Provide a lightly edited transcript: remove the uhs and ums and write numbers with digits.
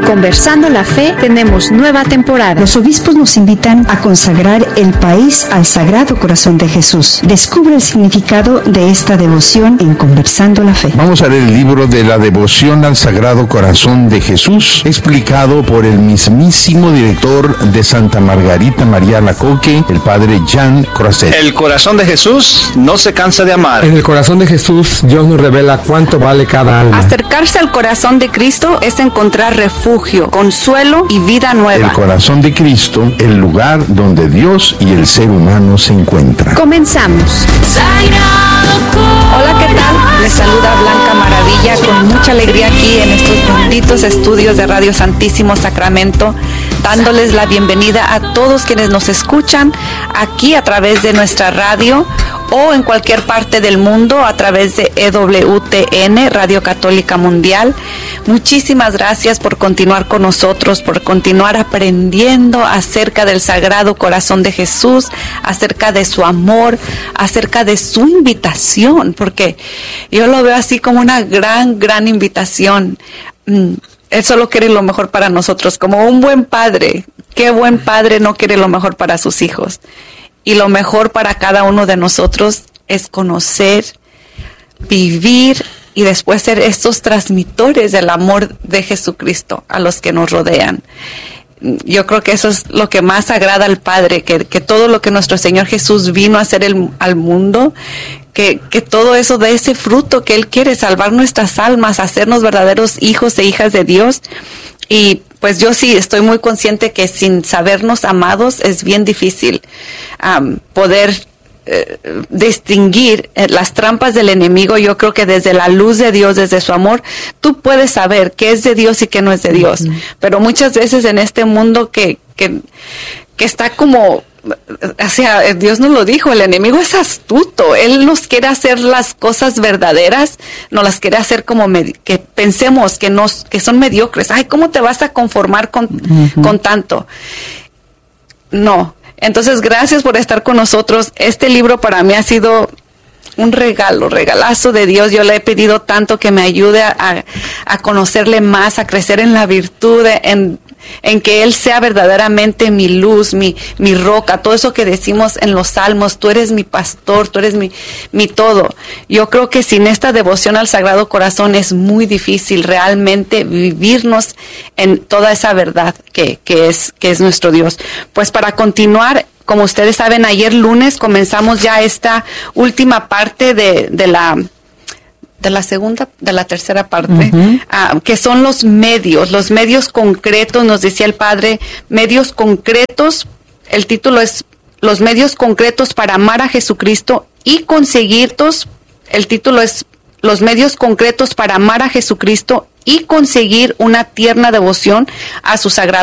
Conversando la Fe tenemos nueva temporada. Los obispos nos invitan a consagrar el país al Sagrado Corazón de Jesús. Descubre el significado de esta devoción en Conversando la Fe. Vamos a leer el libro de la devoción al Sagrado Corazón de Jesús, explicado por el mismísimo director de Santa Margarita María Alacoque, el padre Jean Croiset. El corazón de Jesús no se cansa de amar. En el corazón de Jesús, Dios nos revela cuánto vale cada alma. Acercarse al corazón de Cristo es encontrar refugio, consuelo y vida nueva. El corazón de Cristo, el lugar donde Dios y el ser humano se encuentran. Comenzamos. Hola, ¿qué tal? Les saluda Blanca Maravilla con mucha alegría aquí en estos benditos estudios de Radio Santísimo Sacramento, dándoles la bienvenida a todos quienes nos escuchan aquí a través de nuestra radio o en cualquier parte del mundo a través de EWTN, Radio Católica Mundial. Muchísimas gracias por continuar con nosotros, por continuar aprendiendo acerca del Sagrado Corazón de Jesús, acerca de su amor, acerca de su invitación, porque yo lo veo así como una gran invitación. Él solo quiere lo mejor para nosotros, como un buen padre. ¿Qué buen padre no quiere lo mejor para sus hijos? Y lo mejor para cada uno de nosotros es conocer, vivir y después ser estos transmitores del amor de Jesucristo a los que nos rodean. Yo creo que eso es lo que más agrada al Padre, que todo lo que nuestro Señor Jesús vino a hacer al mundo, que todo eso de ese fruto que Él quiere, salvar nuestras almas, hacernos verdaderos hijos e hijas de Dios. Y pues yo sí estoy muy consciente que sin sabernos amados es bien difícil poder distinguir las trampas del enemigo. Yo creo que desde la luz de Dios, desde su amor, tú puedes saber qué es de Dios y qué no es de Dios. Pero muchas veces en este mundo que está como, o sea, Dios nos lo dijo, el enemigo es astuto. Él nos quiere hacer las cosas verdaderas, nos las quiere hacer como que pensemos que son mediocres. Ay, ¿cómo te vas a conformar con tanto? No. Entonces, gracias por estar con nosotros. Este libro para mí ha sido un regalazo de Dios. Yo le he pedido tanto que me ayude a conocerle más, a crecer en la virtud, en que Él sea verdaderamente mi luz, mi roca, todo eso que decimos en los salmos. Tú eres mi pastor, tú eres mi todo. Yo creo que sin esta devoción al Sagrado Corazón es muy difícil realmente vivirnos en toda esa verdad que es nuestro Dios. Pues para continuar, como ustedes saben, ayer lunes comenzamos ya esta última parte de la tercera parte, que son los medios concretos. Nos decía el Padre, medios concretos. El título es Los medios concretos para amar a Jesucristo y conseguirlos. El título es Los medios concretos para amar a Jesucristo y conseguir una tierna devoción a su sagrado